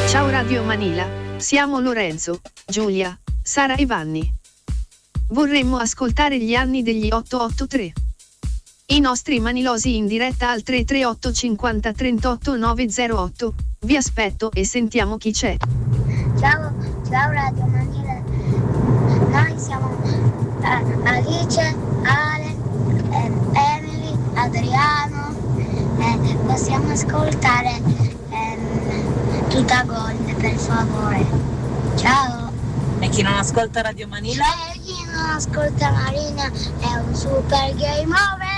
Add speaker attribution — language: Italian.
Speaker 1: Ciao Radio Manila, siamo Lorenzo, Giulia, Sara e Vanni. Vorremmo ascoltare gli anni degli 883. I nostri manilosi in diretta al 338 50 38 908. Vi aspetto e sentiamo chi c'è.
Speaker 2: Ciao Radio Manila. Noi siamo Alice, Ale, Emily, Adriano. Possiamo ascoltare tutta Gold, per favore. Ciao.
Speaker 3: E chi non ascolta Radio Manila?
Speaker 2: Chi non ascolta Marina è un super game over.